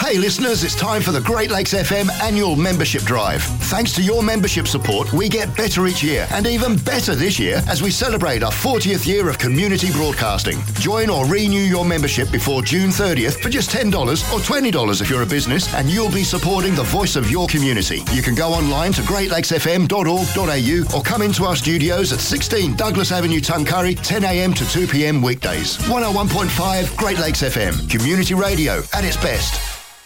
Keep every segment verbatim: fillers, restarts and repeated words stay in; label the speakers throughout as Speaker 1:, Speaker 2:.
Speaker 1: Hey listeners, it's time for the Great Lakes F M annual membership drive. Thanks to your membership support, we get better each year, and even better this year as we celebrate our fortieth year of community broadcasting. Join or renew your membership before June thirtieth for just ten dollars or twenty dollars if you're a business, and you'll be supporting the voice of your community. You can go online to great lakes f m dot org dot a u or come into our studios at sixteen Douglas Avenue, Tuncurry, ten a m to two p m weekdays. one oh one point five Great Lakes F M, community radio at its best.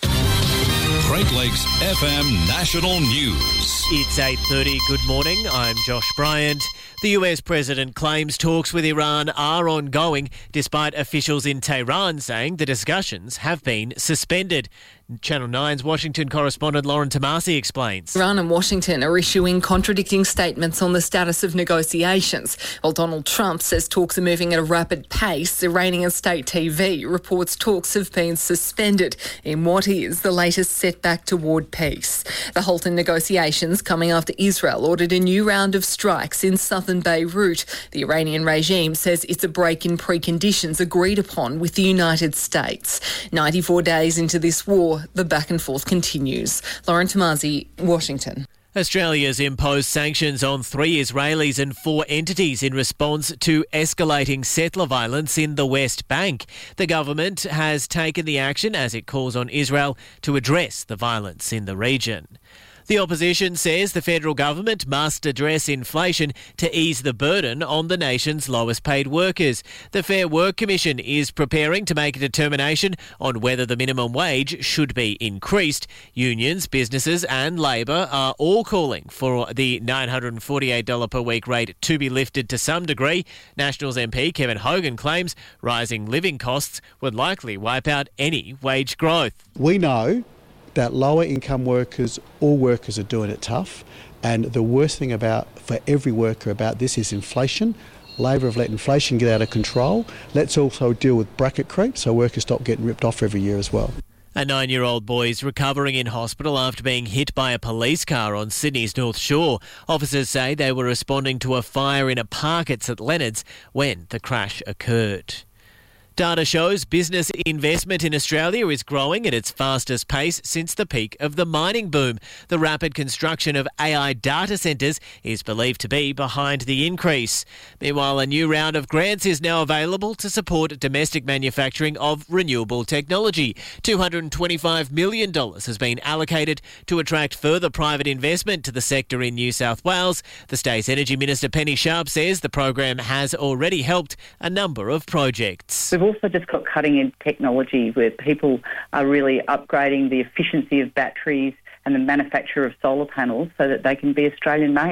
Speaker 2: Great Lakes F M National News.
Speaker 3: It's eight thirty. Good morning. I'm Josh Bryant. The U S president claims talks with Iran are ongoing, despite officials in Tehran saying the discussions have been suspended. Channel nine's Washington correspondent Lauren Tomasi explains.
Speaker 4: Iran and Washington are issuing contradicting statements on the status of negotiations. While Donald Trump says talks are moving at a rapid pace, Iranian state T V reports talks have been suspended in what is the latest setback toward peace. The halt in negotiations coming after Israel ordered a new round of strikes in southern Beirut. The Iranian regime says it's a break in preconditions agreed upon with the United States. ninety-four days into this war, the back and forth continues. Lauren Tomasi, Washington.
Speaker 3: Australia's imposed sanctions on three Israelis and four entities in response to escalating settler violence in the West Bank. The government has taken the action as it calls on Israel to address the violence in the region. The opposition says the federal government must address inflation to ease the burden on the nation's lowest paid workers. The Fair Work Commission is preparing to make a determination on whether the minimum wage should be increased. Unions, businesses and Labor are all calling for the nine hundred forty-eight dollars per week rate to be lifted to some degree. Nationals M P Kevin Hogan claims rising living costs would likely wipe out any wage growth.
Speaker 5: We know that lower income workers, all workers are doing it tough, and the worst thing about for every worker about this is inflation. Labor have let inflation get out of control. Let's also deal with bracket creep so workers stop getting ripped off every year as well.
Speaker 3: A nine-year-old boy is recovering in hospital after being hit by a police car on Sydney's North Shore. Officers say they were responding to a fire in a park at St Leonard's when the crash occurred. Data shows business investment in Australia is growing at its fastest pace since the peak of the mining boom. The rapid construction of A I data centres is believed to be behind the increase. Meanwhile, a new round of grants is now available to support domestic manufacturing of renewable technology. two hundred twenty-five million dollars has been allocated to attract further private investment to the sector in New South Wales. The state's Energy Minister Penny Sharp says the program has already helped a number of projects.
Speaker 6: We've also just got cutting-edge technology where people are really upgrading the efficiency of batteries and the manufacture of solar panels so that they can be Australian-made.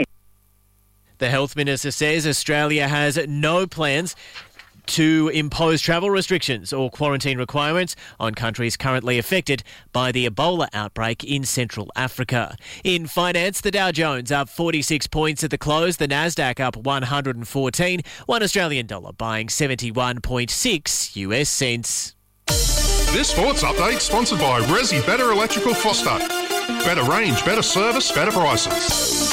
Speaker 3: The Health Minister says Australia has no plans to impose travel restrictions or quarantine requirements on countries currently affected by the Ebola outbreak in Central Africa. In finance, the Dow Jones up forty-six points at the close, the Nasdaq up one hundred fourteen, one Australian dollar buying seventy-one point six U S cents.
Speaker 7: This sports update sponsored by Resi Better Electrical Foster. Better range, better service, better prices.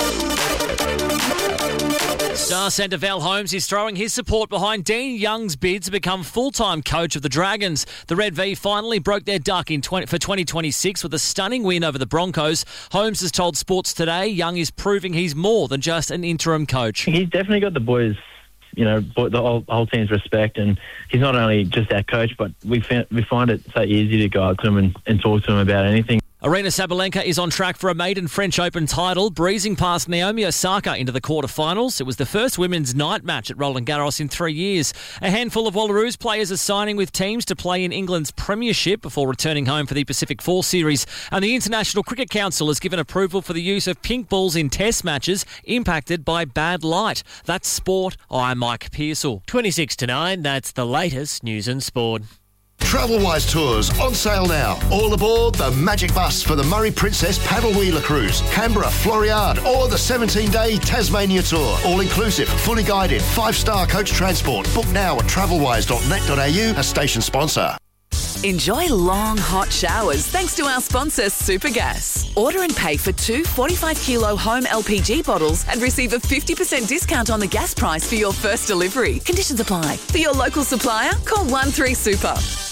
Speaker 8: Star centre Val Holmes is throwing his support behind Dean Young's bid to become full-time coach of the Dragons. The Red V finally broke their duck in twenty, for twenty twenty-six with a stunning win over the Broncos. Holmes has told Sports Today Young is proving he's more than just an interim coach.
Speaker 9: He's definitely got the boys, you know, the whole, whole team's respect, and he's not only just our coach, but we find, we find it so easy to go up to him and, and talk to him about anything.
Speaker 8: Aryna Sabalenka is on track for a maiden French Open title, breezing past Naomi Osaka into the quarterfinals. It was the first women's night match at Roland Garros in three years. A handful of Wallaroos players are signing with teams to play in England's Premiership before returning home for the Pacific Four Series. And the International Cricket Council has given approval for the use of pink balls in test matches impacted by bad light. That's sport. I'm Mike Pearsall.
Speaker 3: twenty-six to nine, that's the latest news and sport.
Speaker 1: Travelwise Tours on sale now. All aboard the Magic Bus for the Murray Princess Paddle Wheeler Cruise, Canberra, Floriade, or the seventeen-day Tasmania Tour. All inclusive, fully guided, five-star coach transport. Book now at travelwise dot net dot a u, a station sponsor.
Speaker 10: Enjoy long, hot showers thanks to our sponsor, Supergas. Order and pay for two forty-five kilo home L P G bottles and receive a fifty percent discount on the gas price for your first delivery. Conditions apply. For your local supplier, call one three super.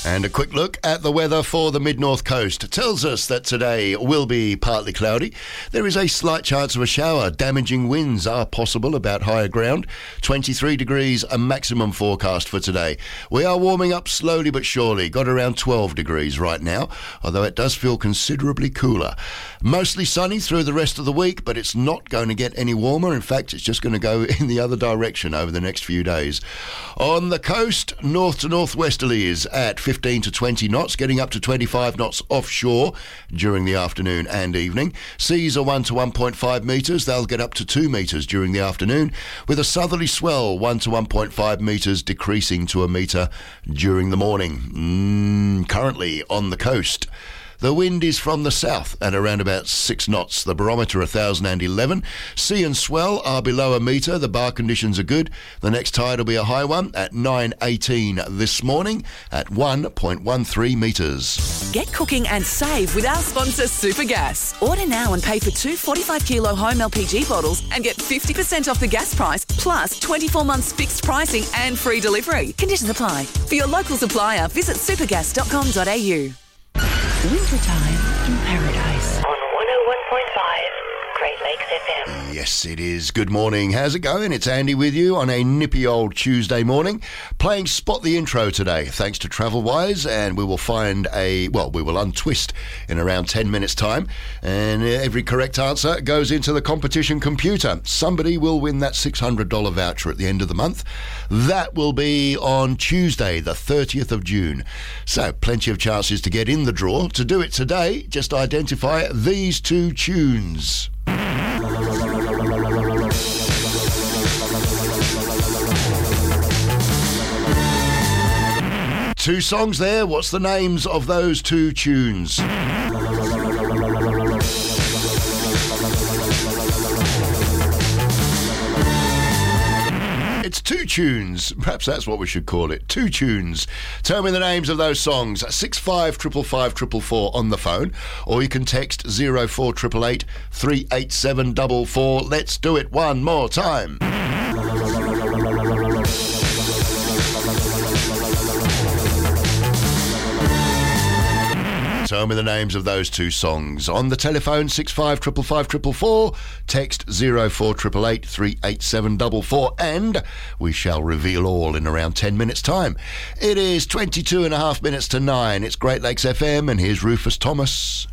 Speaker 1: And a quick look at the weather for the mid-north coast. It tells us that today will be partly cloudy. There is a slight chance of a shower. Damaging winds are possible about higher ground. twenty-three degrees a maximum forecast for today. We are warming up slowly but surely. Got around twelve degrees right now, although it does feel considerably cooler. Mostly sunny through the rest of the week, but it's not going to get any warmer. In fact, it's just going to go in the other direction over the next few days. On the coast, north to northwesterlies at fifteen to twenty knots, getting up to twenty-five knots offshore during the afternoon and evening. Seas are one to one point five metres. They'll get up to two metres during the afternoon, with a southerly swell one to one point five metres, decreasing to a metre during the morning. Mm, currently on the coast, the wind is from the south at around about six knots. The barometer one thousand eleven. Sea and swell are below a metre. The bar conditions are good. The next tide will be a high one at nine eighteen this morning at one point one three metres.
Speaker 10: Get cooking and save with our sponsor Supergas. Order now and pay for two forty-five kilo home L P G bottles and get fifty percent off the gas price, plus twenty-four months fixed pricing and free delivery. Conditions apply. For your local supplier, visit supergas dot com dot a u.
Speaker 11: Wintertime in Paradise. On one oh one point five, Great Lakes F M.
Speaker 1: Yes, it is. Good morning. How's it going? It's Andy with you on a nippy old Tuesday morning, playing Spot the Intro today, thanks to TravelWise, and we will find a, well, we will untwist in around ten minutes' time, and every correct answer goes into the competition computer. Somebody will win that six hundred dollars voucher at the end of the month. That will be on Tuesday, the thirtieth of June. So, plenty of chances to get in the draw. To do it today, just identify these two tunes. Two songs there. What's the names of those two tunes? It's two tunes. Perhaps that's what we should call it. Two tunes. Tell me the names of those songs. six five five five four four four on the phone, or you can text zero four eight eight eight three eight seven four four. Let's do it one more time. Tell me the names of those two songs. On the telephone, six five five five four four four, text zero four eight eight eight three eight seven four four, and we shall reveal all in around ten minutes' time. It is twenty-two and a half minutes to nine. It's Great Lakes F M, and here's Rufus Thomas.